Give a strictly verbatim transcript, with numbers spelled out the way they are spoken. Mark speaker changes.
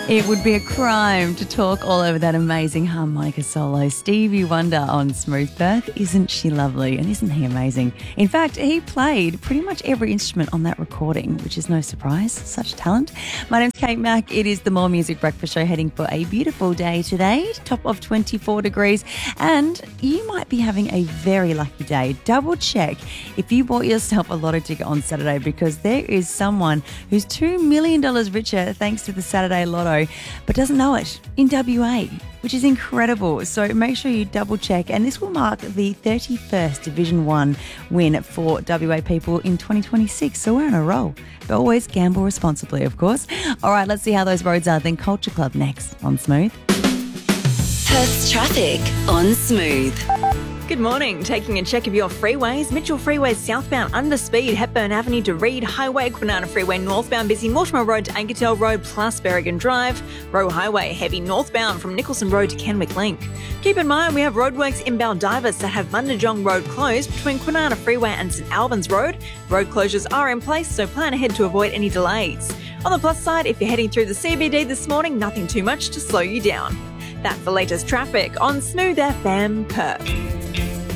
Speaker 1: It would be a crime to talk all over that amazing harmonica solo. Stevie Wonder on Smooth Perth. Isn't she lovely? And isn't he amazing? In fact, he played pretty much every instrument on that recording, which is no surprise. Such talent. My name's Kate Mack. It is the More Music Breakfast Show, heading for a beautiful day today. Top of twenty-four degrees. And you might be having a very lucky day. Double check if you bought yourself a lotto ticket on Saturday, because there is someone who's two million dollars richer thanks to the Saturday Lotto, but doesn't know it in W A, which is incredible. So make sure you double check, and this will mark the thirty-first Division one win for W A people in twenty twenty-six. So we're on a roll, but always gamble responsibly, of course. All right, let's see how those roads are. Then Culture Club next on Smooth.
Speaker 2: Perth's traffic on Smooth.
Speaker 3: Good morning. Taking a check of your freeways. Mitchell Freeway southbound under speed, Hepburn Avenue to Reed Highway, Kwinana Freeway northbound busy, Mortimer Road to Ankertel Road plus Berrigan Drive, Roe Highway heavy northbound from Nicholson Road to Kenwick Link. Keep in mind we have roadworks in Baldivis that have Bundajong Road closed between Kwinana Freeway and St Albans Road. Road closures are in place, so plan ahead to avoid any delays. On the plus side, if you're heading through the C B D this morning, nothing too much to slow you down. That's the latest traffic on Smooth F M Perth.